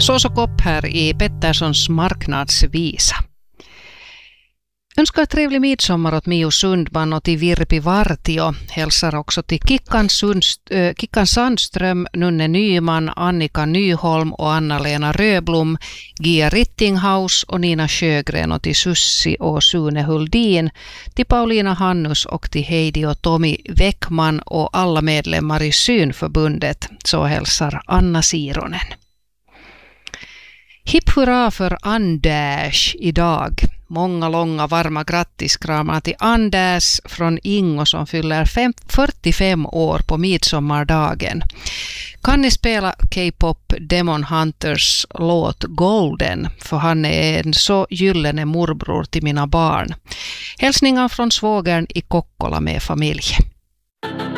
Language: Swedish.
såg upp här i Petterssons marknadsvisa. Önskar trevlig midsommar åt Mio Sundman och till Virpi Vartio. Hälsar också till Kickan Sandström, Nunne Nyman, Annika Nyholm och Anna-Lena Röblom, Gia Rittinghaus och Nina Sjögren och till Sussi och Sune Huldin, till Paulina Hannus och till Heidi och Tommy Väckman och alla medlemmar i Synförbundet. Så hälsar Anna Sironen. Hipp hurra för Anders idag. Många långa varma grattiskramar till Anders från Ingo som fyller 45 år på midsommardagen. Kan ni spela K-pop Demon Hunters låt Golden, för han är en så gyllene morbror till mina barn. Hälsningar från svågern i Kokkola med familj.